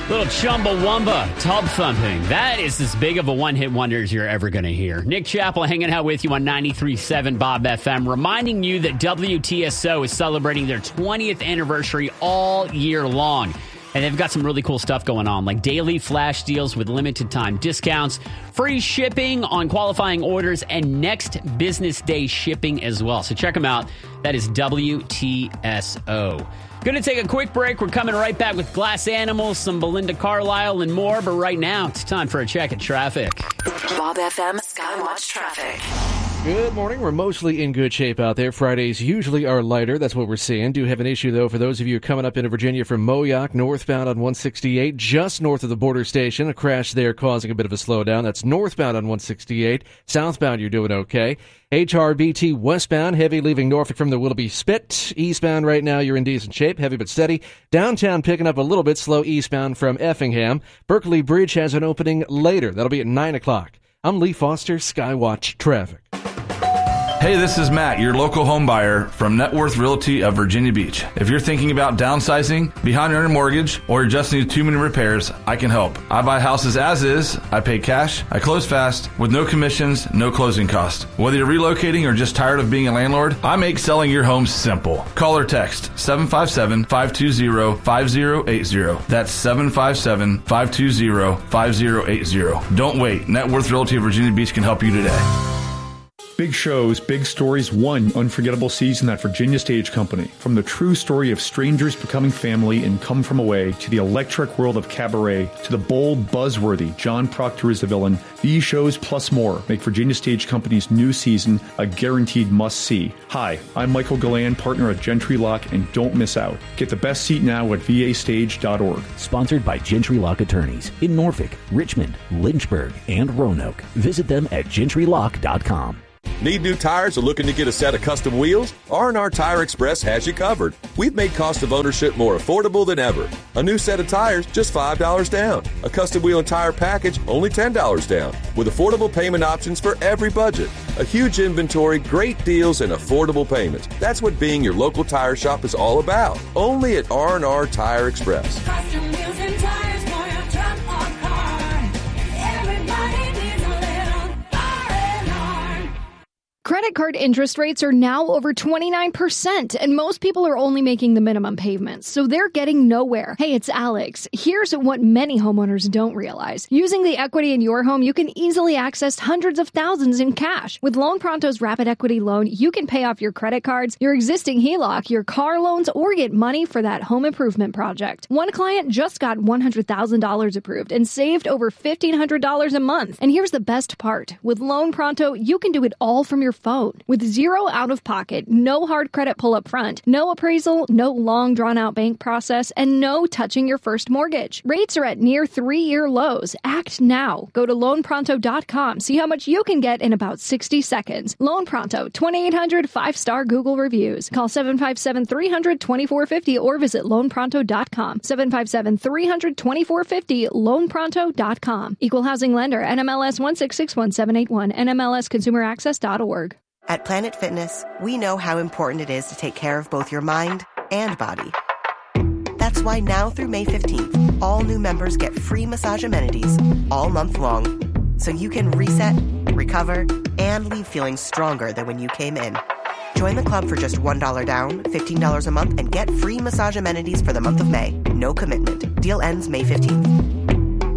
Little Chumbawamba, tub thumping. That is as big of a one-hit wonder as you're ever going to hear. Nick Chappell hanging out with you on 93.7 Bob FM, reminding you that WTSO is celebrating their 20th anniversary all year long. And they've got some really cool stuff going on, like daily flash deals with limited time discounts, free shipping on qualifying orders, and next business day shipping as well. So check them out. That is WTSO. Going to take a quick break. We're coming right back with Glass Animals, some Belinda Carlisle, and more. But right now, it's time for a check of traffic. Bob FM Skywatch Traffic. Good morning. We're mostly in good shape out there. Fridays usually are lighter. That's what we're seeing. Do have an issue, though, for those of you coming up into Virginia from Moyock, northbound on 168, just north of the border station. A crash there causing a bit of a slowdown. That's northbound on 168. Southbound, you're doing okay. HRBT westbound, heavy leaving Norfolk from the Willoughby Spit. Eastbound right now, you're in decent shape, heavy but steady. Downtown picking up a little bit slow eastbound from Effingham. Berkeley Bridge has an opening later. That'll be at 9 o'clock. I'm Lee Foster, Skywatch Traffic. Hey, this is Matt, your local home buyer from Net Worth Realty of Virginia Beach. If you're thinking about downsizing, behind on your mortgage, or just need too many repairs, I can help. I buy houses as is, I pay cash, I close fast, with no commissions, no closing costs. Whether you're relocating or just tired of being a landlord, I make selling your home simple. Call or text 757-520-5080. That's 757-520-5080. Don't wait. Net Worth Realty of Virginia Beach can help you today. Big shows, big stories, one unforgettable season at Virginia Stage Company. From the true story of strangers becoming family and Come From Away, to the electric world of Cabaret, to the bold, buzzworthy John Proctor is the Villain, these shows plus more make Virginia Stage Company's new season a guaranteed must-see. Hi, I'm Michael Gallan, partner at Gentry Lock, and don't miss out. Get the best seat now at vastage.org. Sponsored by Gentry Lock Attorneys in Norfolk, Richmond, Lynchburg, and Roanoke. Visit them at gentrylock.com. Need new tires or looking to get a set of custom wheels? R&R Tire Express has you covered. We've made cost of ownership more affordable than ever. A new set of tires, just $5 down. A custom wheel and tire package, only $10 down. With affordable payment options for every budget. A huge inventory, great deals, and affordable payments. That's what being your local tire shop is all about. Only at R&R Tire Express. Custom wheels and tires for your truck or car. Everybody needs a little R&R. Credit card interest rates are now over 29%, and most people are only making the minimum payments, so they're getting nowhere. Hey, it's Alex. Here's what many homeowners don't realize. Using the equity in your home, you can easily access hundreds of thousands in cash. With Loan Pronto's Rapid Equity Loan, you can pay off your credit cards, your existing HELOC, your car loans, or get money for that home improvement project. One client just got $100,000 approved and saved over $1,500 a month. And here's the best part. With Loan Pronto, you can do it all from your phone. With zero out-of-pocket, no hard credit pull up front, no appraisal, no long drawn-out bank process, and no touching your first mortgage. Rates are at near 3-year lows. Act now. Go to loanpronto.com. See how much you can get in about 60 seconds. Loan Pronto, 2,800 5-star Google reviews. Call 757-300-2450 or visit loanpronto.com. 757-300-2450, loanpronto.com. Equal housing lender, NMLS 1661781, NMLSconsumeraccess.org. At Planet Fitness, we know how important it is to take care of both your mind and body. That's why now through May 15th, all new members get free massage amenities all month long. So you can reset, recover, and leave feeling stronger than when you came in. Join the club for just $1 down, $15 a month, and get free massage amenities for the month of May. No commitment. Deal ends May 15th.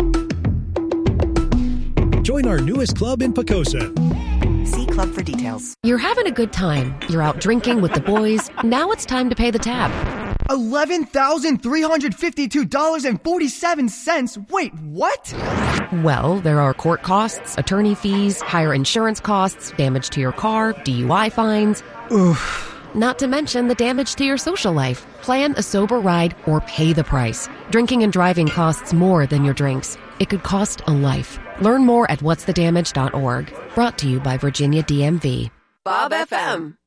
Join our newest club in Pocosa. See club for details. You're having a good time. You're out drinking with the boys. Now it's time to pay the tab. $11,352.47. Wait, what? Well, there are court costs, attorney fees, higher insurance costs, damage to your car, DUI fines. Oof. Not to mention the damage to your social life. Plan a sober ride or pay the price. Drinking and driving costs more than your drinks. It could cost a life. Learn more at whatsthedamage.org. Brought to you by Virginia DMV. Bob FM.